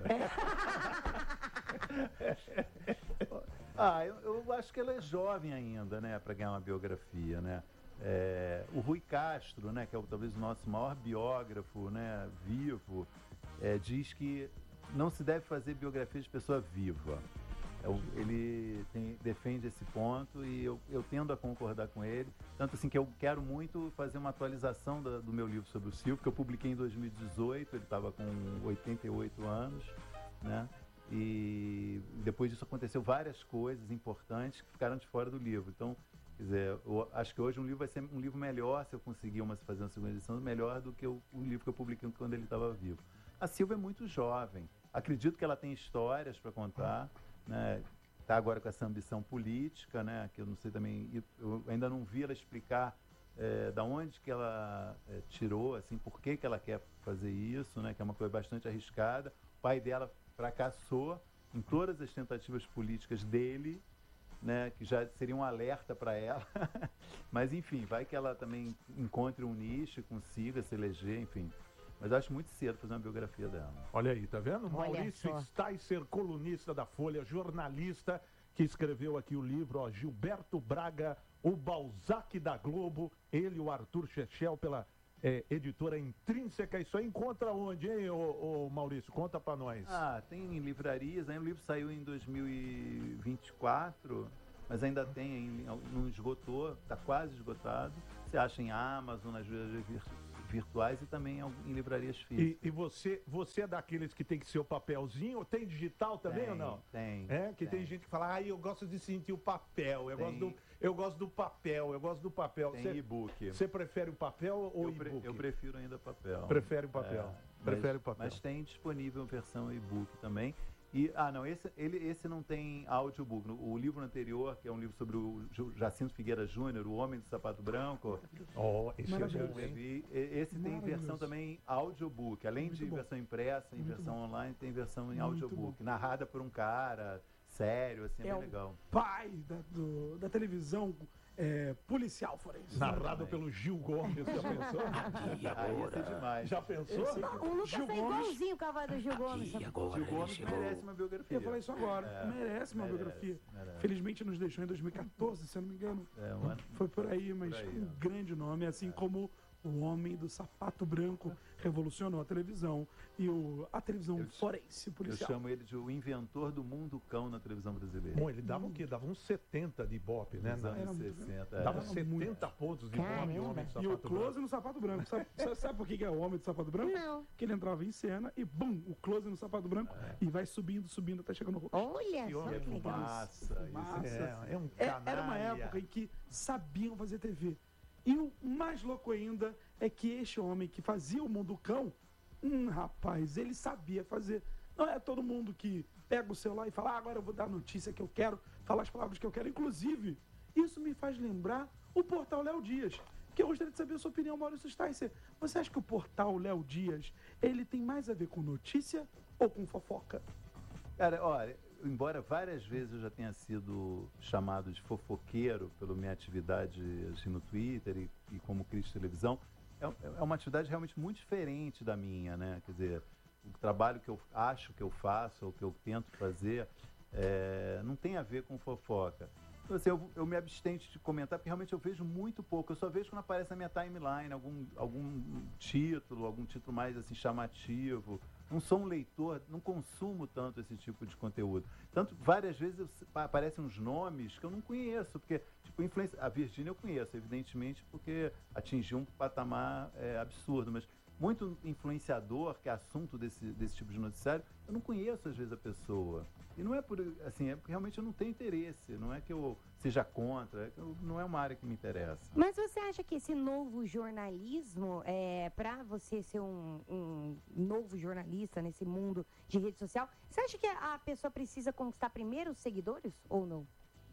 ah, eu, eu acho que ela é jovem ainda, né, para ganhar uma biografia, né? É, o Rui Castro, né, que é talvez o nosso maior biógrafo, né, vivo, é, diz que não se deve fazer biografia de pessoa viva. É, ele tem, defende esse ponto e eu, eu tendo a concordar com ele. Tanto assim que eu quero muito fazer uma atualização da, do meu livro sobre o Silvio, que eu publiquei em dois mil e dezoito, ele estava com oitenta e oito anos, né? E depois disso aconteceu várias coisas importantes que ficaram de fora do livro. Então, quer dizer, eu acho que hoje um livro vai ser um livro melhor, se eu conseguir uma, fazer uma segunda edição, melhor do que o, o livro que eu publiquei quando ele estava vivo. A Silvia é muito jovem. Acredito que ela tem histórias para contar, né? Está agora com essa ambição política, né? Que eu não sei também, eu ainda não vi ela explicar é, da onde que ela é, tirou, assim, por que que ela quer fazer isso, né? Que é uma coisa bastante arriscada. O pai dela fracassou em todas as tentativas políticas dele, né, que já seria um alerta para ela, mas enfim, vai que ela também encontre um nicho, consiga se eleger, enfim. Mas acho muito cedo fazer uma biografia dela. Olha aí, tá vendo? Olha Maurício só. Sticer, colunista da Folha, jornalista, que escreveu aqui o livro, ó, Gilberto Braga, o Balzac da Globo, ele e o Arthur Chechel pela é, editora Intrínseca. Isso aí encontra onde, hein, ô, ô Maurício? Conta pra nós. Ah, tem em livrarias, aí o livro saiu em dois mil e vinte e quatro, mas ainda tem, não esgotou, está quase esgotado. Você acha em Amazon, nas livrarias virtuais e também em livrarias físicas. E, e você, você é daqueles que tem que ser o papelzinho, ou tem digital também tem, ou não? Tem. É, que tem. tem gente que fala, ah, eu gosto de sentir o papel, eu, tem. gosto, do, eu gosto do papel, eu gosto do papel. Tem Você, e-book. Você prefere o papel ou eu e-book? Pre, eu prefiro ainda papel. Prefere o papel. É, prefere mas, o papel. Mas tem disponível versão e-book também. E, ah, não, esse, ele, esse não tem audiobook. O livro anterior, que é um livro sobre o Jacinto Figueira Júnior, O Homem do Sapato Branco. Oh, esse é eu bom, hein? vi, esse tem versão também audiobook. Além Muito de bom. versão impressa, em Muito versão online, tem versão em Muito audiobook. Narrada por um cara sério, assim, é, É bem o legal. pai da, do- da televisão é, policial forense. Narrado pelo Gil Gomes, já pensou? Ah, esse é demais. Já pensou? Esse- O Lucas Gil tá Gomes- igualzinho o cavalo do Gil Gomes. E agora Gil Gomes ele chegou. merece uma biografia. Eu ia falar isso agora. É, merece uma merece, biografia. merece. Felizmente nos deixou em dois mil e quatorze, se eu não me engano. É, uma- Foi por aí, mas Por aí, um ó. grande nome, assim como o Homem do Sapato Branco revolucionou a televisão e o, a televisão Eu- forense Eu policial. chamo ele de o inventor do mundo cão na televisão brasileira. Bom, ele dava o quê? Dava uns setenta de ibope, né? Nos Na- anos Era muito sessenta. Dava é. setenta pontos de ibope, Caramba. o Homem do E o Sapato close Branco. no Sapato Branco. Sabe, sabe, sabe por que que é o Homem do Sapato Branco? Não. Que ele entrava em cena e bum, o close no Sapato Branco e vai subindo, subindo até chegar no rosto. Olha Que só homem que legal. Massa, isso. Massa. É, é um É, canalha. era uma época em que sabiam fazer T V. E o mais louco ainda é que este homem que fazia o Mundo Cão, hum, rapaz, ele sabia fazer. Não é todo mundo que pega o celular e fala, ah, agora eu vou dar a notícia que eu quero, falar as palavras que eu quero. Inclusive, isso me faz lembrar o portal Léo Dias, que eu gostaria de saber a sua opinião, Maurício Sticer. Você acha que o portal Léo Dias, ele tem mais a ver com notícia ou com fofoca? Cara, olha, embora várias vezes eu já tenha sido chamado de fofoqueiro pela minha atividade assim, no Twitter e, e como crítico de televisão, é, é uma atividade realmente muito diferente da minha, né? Quer dizer, o trabalho que eu acho que eu faço, ou que eu tento fazer, é, não tem a ver com fofoca. Então, assim, eu, eu me abstenho de comentar, porque realmente eu vejo muito pouco. Eu só vejo quando aparece na minha timeline algum, algum título, algum título mais assim, chamativo. Não sou um leitor, não consumo tanto esse tipo de conteúdo. Tanto, várias vezes eu- aparecem uns nomes que eu não conheço, porque, tipo, influência, a Virgínia eu conheço, evidentemente, porque atingiu um patamar é, absurdo, mas muito influenciador, que é assunto desse, desse tipo de noticiário, eu não conheço, às vezes, a pessoa. E não é por, assim, é porque realmente eu não tenho interesse, não é que eu seja contra, é que eu- não é uma área que me interessa. Mas você acha que esse novo jornalismo, é, para você ser um, um novo jornalista nesse mundo de rede social, você acha que a pessoa precisa conquistar primeiro os seguidores ou não?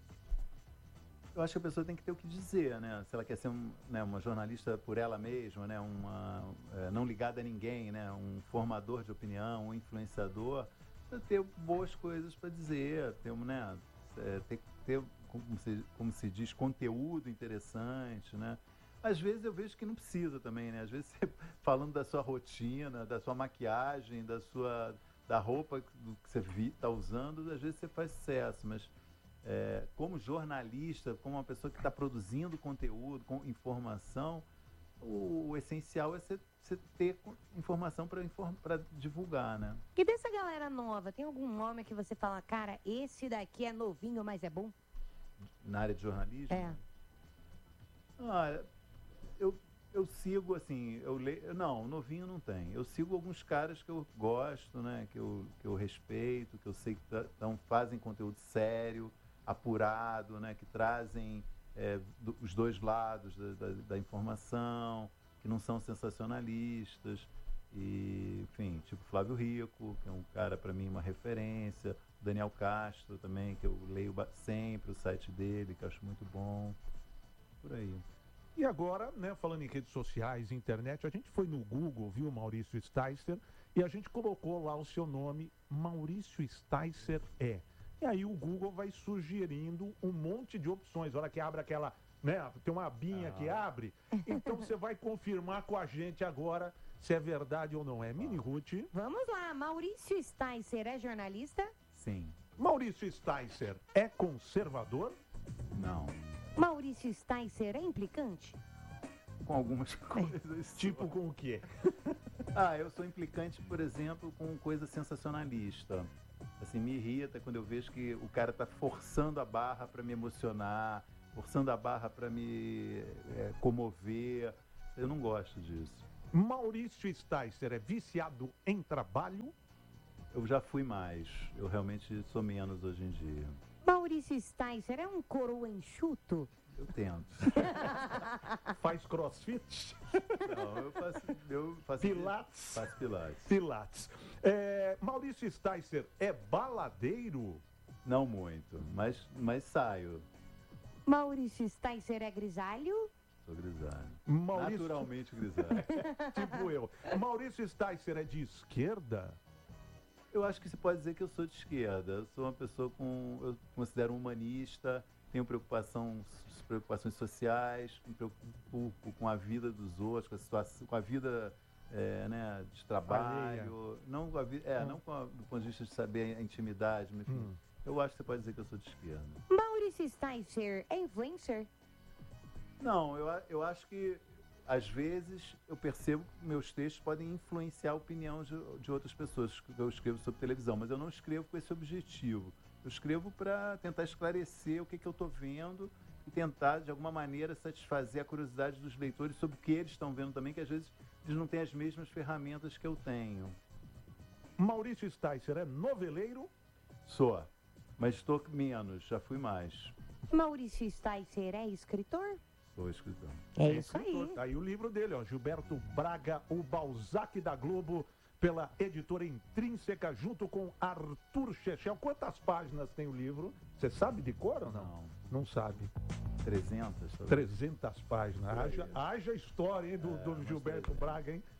Eu acho que a pessoa tem que ter o que dizer, né? Se ela quer ser um, né, uma jornalista por ela mesma, né? Uma, é, não ligada a ninguém, né? Um formador de opinião, um influenciador, ter boas coisas para dizer, ter, um, né? É, ter, ter como, se, como se diz, conteúdo interessante, né? Às vezes eu vejo que não precisa também, né? Às vezes você, falando da sua rotina, da sua maquiagem, da sua da roupa do que você está usando, às vezes você faz sucesso, mas é, como jornalista, como uma pessoa que está produzindo conteúdo, com informação, o, o essencial é você, você ter co- informação para inform, divulgar, né? E dessa galera nova, tem algum nome que você fala, cara, esse daqui é novinho, mas é bom? Na área de jornalismo. É. Ah, eu, eu sigo assim, eu leio, não, novinho não tem. Eu sigo alguns caras que eu gosto, né, que eu, que eu respeito, que eu sei que tão, fazem conteúdo sério, apurado, né, que trazem é, do, os dois lados da, da, da informação, que não são sensacionalistas. E, enfim, tipo Flávio Rico, que é um cara, para mim, uma referência. Daniel Castro também, que eu leio ba- sempre o site dele, que eu acho muito bom. Por aí. E agora, né, falando em redes sociais, internet, a gente foi no Google, viu, Maurício Sticer, e a gente colocou lá o seu nome, Maurício Sticer é. E aí o Google vai sugerindo um monte de opções. A hora que abre aquela, né, tem uma abinha Ah. que abre. Então você vai confirmar com a gente agora se é verdade ou não é. Mini Ruth, Vamos lá, Maurício Sticer é jornalista? Sim. Maurício Sticer é conservador? Não. Maurício Sticer é implicante? com algumas coisas. Tipo com o quê? Ah, eu sou implicante, por exemplo, com coisa sensacionalista. Assim, me irrita quando eu vejo que o cara tá forçando a barra para me emocionar, forçando a barra para me é, comover. Eu não gosto disso. Maurício Sticer é viciado em trabalho? Eu já fui mais. Eu realmente sou menos hoje em dia. Maurício Sticer é um coroa enxuto? Eu tento. Faz crossfit? Não, eu faço... Eu faço Pilates? Faço pilates. Pilates. É, Maurício Sticer é baladeiro? Não muito, mas, mas saio. Maurício Sticer é grisalho? Sou grisalho. Maurício... Naturalmente grisalho. Tipo eu. Maurício Sticer é de esquerda? Eu acho que se pode dizer que eu sou de esquerda. Eu sou uma pessoa com... Eu considero um humanista, tenho preocupação, preocupações sociais, me preocupo com a vida dos outros, com a situação, com a vida é, né, de trabalho. Não, com a, vi- é, Hum. não com a, do ponto de vista de saber a intimidade, mas, enfim. Hum. Eu acho que você pode dizer que eu sou de esquerda. Maurício Sticer é influencer? Não, eu, a- eu acho que, às vezes, eu percebo que meus textos podem influenciar a opinião de, de outras pessoas que eu escrevo sobre televisão, mas eu não escrevo com esse objetivo. Eu escrevo para tentar esclarecer o que, que eu estou vendo e tentar, de alguma maneira, satisfazer a curiosidade dos leitores sobre o que eles estão vendo também, que às vezes eles não têm as mesmas ferramentas que eu tenho. Maurício Sticer é noveleiro? Sou, mas estou menos, já fui mais. Maurício Sticer é escritor? Sou escritor. É isso escritor. aí. Tá aí o livro dele, ó, Gilberto Braga, o Balzac da Globo, pela editora Intrínseca, junto com Arthur Chechel. Quantas páginas tem o livro? Você sabe de cor ou não? Não. Não sabe. trezentas? talvez. trezentas páginas. Por aí. Haja, haja história, hein, do, É, do umas Gilberto trezentas. Braga, hein?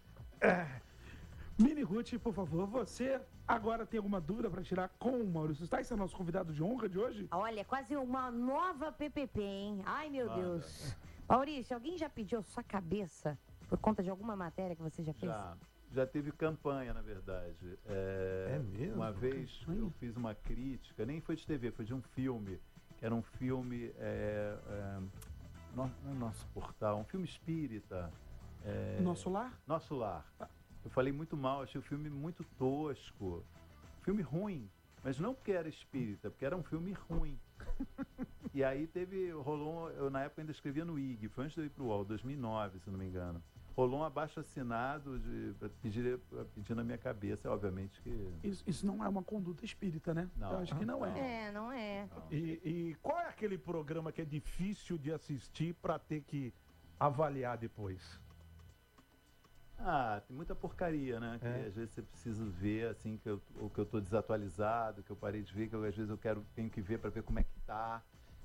Mini Ruth, por favor, você agora tem alguma dúvida para tirar com o Maurício Sticer, nosso convidado de honra de hoje? Olha, quase uma nova P P P, hein? Ai, meu Manda. Deus. Maurício, alguém já pediu sua cabeça por conta de alguma matéria que você já fez? Já, já teve campanha, na verdade. É, É mesmo? Uma vez eu fiz uma crítica, nem foi de T V, foi de um filme, que era um filme, é, é, no, não é Nosso Portal, um filme espírita. é, Nosso lar? Nosso Lar. Eu falei muito mal, achei o filme muito tosco. Filme ruim, mas não porque era espírita, porque era um filme ruim. E aí teve, rolou, eu na época ainda escrevia no I G, foi antes de eu ir pro U O L, dois mil e nove, se não me engano. Rolou um abaixo assinado de, pra pedir, pra pedir na minha cabeça, obviamente que... Isso, isso não é uma conduta espírita, né? Não. Eu acho que não é. É, não é. E, e qual é aquele programa que é difícil de assistir para ter que avaliar depois? Ah, tem muita porcaria, né? Que É. às vezes você precisa ver, assim, que eu, ou que eu tô desatualizado, que eu parei de ver, que eu, às vezes eu quero, tenho que ver para ver como é que tá.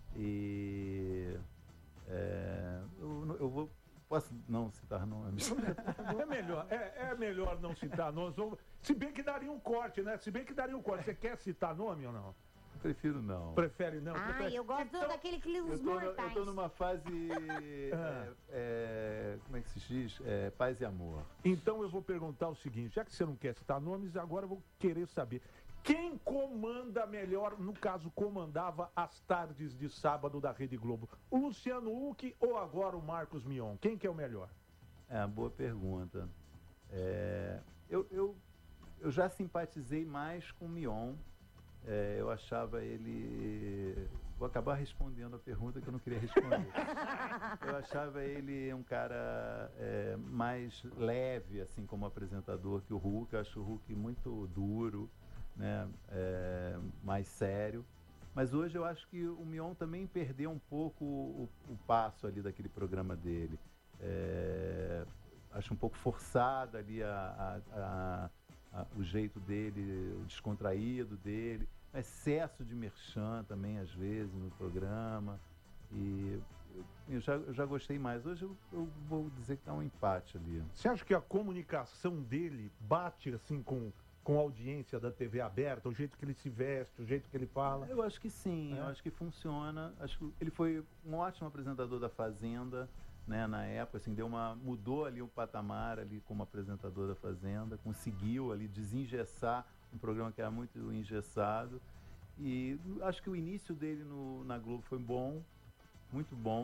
E... é, eu, eu vou... Posso não citar nomes? É melhor, é, é melhor não citar nomes. Ou- Se bem que daria um corte, né? Se bem que daria um corte. Você quer citar nome ou não? Prefiro não. Prefere não? Ai, Prefere- eu gosto Então, daquele que Eu os tô, no- eu mortais. tô numa fase. Ah. é, é, como é que se diz? É, paz e amor. Então eu vou perguntar o seguinte, já que você não quer citar nomes, agora eu vou querer saber. Quem comanda melhor, no caso, comandava as tardes de sábado da Rede Globo? O Luciano Huck ou agora o Marcos Mion? Quem que é o melhor? É uma boa pergunta. É, eu, eu, eu já simpatizei mais com o Mion. É, eu achava ele. Vou acabar respondendo a pergunta que eu não queria responder. Eu achava ele um cara é, mais leve, assim, como apresentador que o Huck. Eu acho o Huck muito duro, né? É, mais sério. Mas hoje eu acho que o Mion também perdeu um pouco o, o passo ali daquele programa dele. É, acho um pouco forçado ali a, a, a, a, o jeito dele, o descontraído dele. Excesso de merchan também, às vezes, no programa. E eu já, eu já gostei mais. Hoje eu, eu vou dizer que está um empate ali. Você acha que a comunicação dele bate assim com, com a audiência da T V aberta, o jeito que ele se veste, o jeito que ele fala? Eu acho que sim, É. eu acho que funciona. Acho que ele foi um ótimo apresentador da Fazenda, né, na época, assim, deu uma, mudou ali o patamar ali como apresentador da Fazenda, conseguiu ali desengessar um programa que era muito engessado. E acho que o início dele no, na Globo foi bom, muito bom.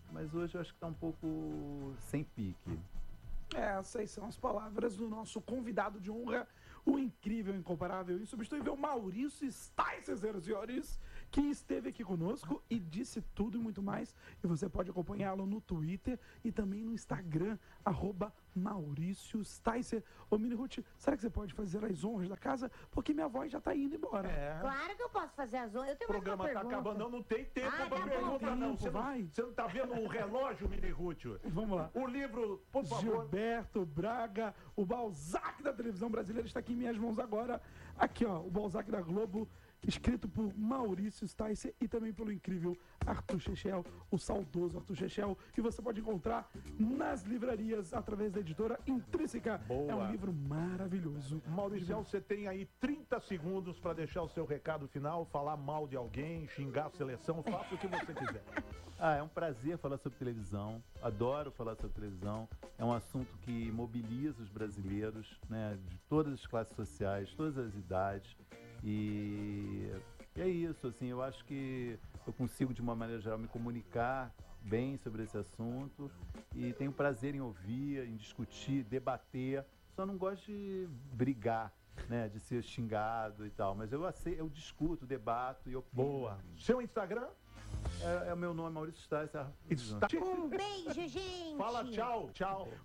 mas hoje eu acho que está um pouco sem pique. Essas são as palavras do nosso convidado de honra, o incrível, incomparável, insubstituível Maurício Sticer, senhoras e senhores, que esteve aqui conosco e disse tudo e muito mais. E você pode acompanhá-lo no Twitter e também no Instagram, arroba Maurício Sticer. Ô, Mini Ruth, será que você pode fazer as honras da casa? Porque minha voz já tá indo embora. É. Claro que eu posso fazer as honras. Eu O tenho mais uma programa tá pergunta. acabando, não, não tem tempo Ah, pra tá bom. pergunta, não. Você, Vai. não. você não tá vendo o relógio, Mini Ruth? Vamos lá. O livro, por favor. Gilberto Braga, o Balzac da televisão brasileira, está aqui em minhas mãos agora. Aqui, ó, o Balzac da Globo, escrito por Maurício Sticer e também pelo incrível Arthur Chechel, o saudoso Arthur Chechel, que você pode encontrar nas livrarias através da editora Intrínseca. Boa. É um livro maravilhoso. Maurício, você tem aí trinta segundos para deixar o seu recado final, falar mal de alguém, xingar a seleção, faça o que você quiser. Ah, é um prazer falar sobre televisão, adoro falar sobre televisão, é um assunto que mobiliza os brasileiros, né, de todas as classes sociais, todas as idades, e, e é isso, assim, eu acho que eu consigo, de uma maneira geral, me comunicar bem sobre esse assunto e tenho prazer em ouvir, em discutir, debater, só não gosto de brigar, né, de ser xingado e tal, mas eu, aceito, eu discuto, debato e opino. Boa. Seu Instagram? É, é o meu nome, Maurício Sticer. Está... Um beijo, gente. Fala tchau, tchau.